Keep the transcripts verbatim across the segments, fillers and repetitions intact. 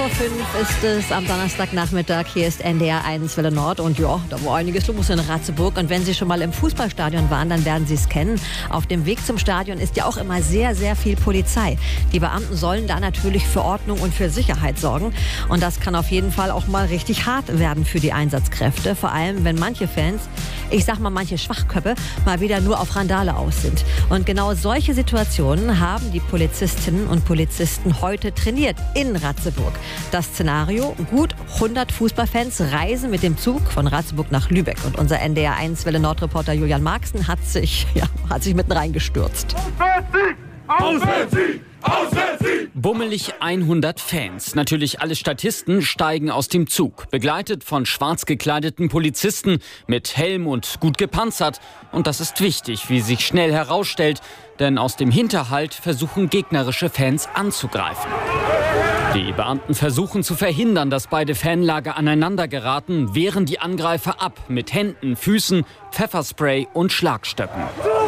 fünf ist es am Donnerstagnachmittag. Hier ist N D R eins Welle Nord. Und ja, da war einiges los in Ratzeburg. Und wenn Sie schon mal im Fußballstadion waren, dann werden Sie es kennen. Auf dem Weg zum Stadion ist ja auch immer sehr, sehr viel Polizei. Die Beamten sollen da natürlich für Ordnung und für Sicherheit sorgen. Und das kann auf jeden Fall auch mal richtig hart werden für die Einsatzkräfte. Vor allem, wenn manche Fans, ich sag mal manche Schwachköppe, mal wieder nur auf Randale aus sind. Und genau solche Situationen haben die Polizistinnen und Polizisten heute trainiert in Ratzeburg. Das Szenario: gut hundert Fußballfans reisen mit dem Zug von Ratzeburg nach Lübeck. Und unser N D R eins Welle Nord-Reporter Julian Marxen hat sich, ja, hat sich mitten reingestürzt. Auswärtssieg! Auswärtssieg! Bummelig hundert Fans, natürlich alle Statisten, steigen aus dem Zug. Begleitet von schwarz gekleideten Polizisten mit Helm und gut gepanzert. Und das ist wichtig, wie sich schnell herausstellt. Denn aus dem Hinterhalt versuchen gegnerische Fans anzugreifen. Die Beamten versuchen zu verhindern, dass beide Fanlager aneinander geraten, wehren die Angreifer ab mit Händen, Füßen, Pfefferspray und Schlagstöcken.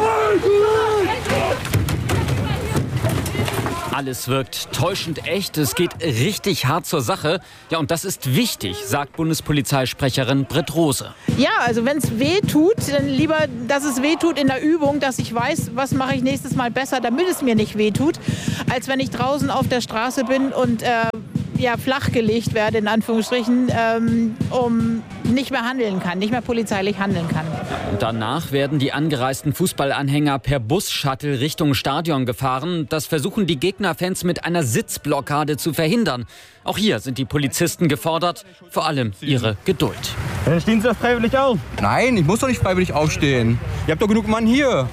Alles wirkt täuschend echt, es geht richtig hart zur Sache. Ja, und das ist wichtig, sagt Bundespolizeisprecherin Britt Rose. Ja, also wenn es weh tut, dann lieber, dass es weh tut in der Übung, dass ich weiß, was mache ich nächstes Mal besser, damit es mir nicht weh tut, als wenn ich draußen auf der Straße bin und äh, ja, flachgelegt werde, in Anführungsstrichen, ähm, um nicht mehr handeln kann, nicht mehr polizeilich handeln kann. Und danach werden die angereisten Fußballanhänger per Bus-Shuttle Richtung Stadion gefahren. Das versuchen die Gegnerfans mit einer Sitzblockade zu verhindern. Auch hier sind die Polizisten gefordert, vor allem ihre Geduld. Dann stehen Sie doch freiwillig auf. Nein, ich muss doch nicht freiwillig aufstehen. Ihr habt doch genug Mann hier.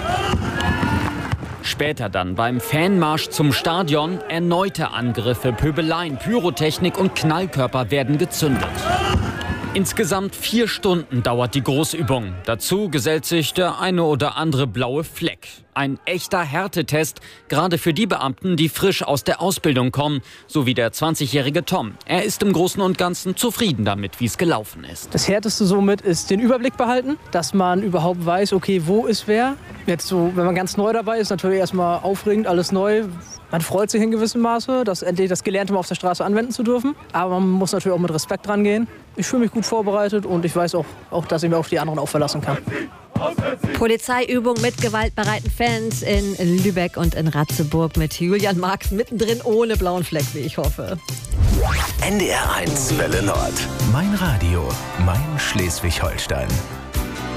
Später dann beim Fanmarsch zum Stadion erneute Angriffe, Pöbeleien, Pyrotechnik und Knallkörper werden gezündet. Insgesamt vier Stunden dauert die Großübung. Dazu gesellt sich der eine oder andere blaue Fleck. Ein echter Härtetest, gerade für die Beamten, die frisch aus der Ausbildung kommen, so wie der zwanzigjährige Tom. Er ist im Großen und Ganzen zufrieden damit, wie es gelaufen ist. Das Härteste somit ist den Überblick behalten, dass man überhaupt weiß, okay, wo ist wer. Jetzt so, wenn man ganz neu dabei ist, natürlich erstmal aufregend, alles neu. Man freut sich in gewissem Maße, das endlich das Gelernte mal auf der Straße anwenden zu dürfen. Aber man muss natürlich auch mit Respekt dran gehen. Ich fühle mich gut vorbereitet und ich weiß auch, auch, dass ich mich auf die anderen auch verlassen kann. Polizeiübung mit gewaltbereiten Fans in Lübeck und in Ratzeburg mit Julian Marx mittendrin ohne blauen Fleck, wie ich hoffe. N D R eins Welle Nord. Mein Radio, mein Schleswig-Holstein.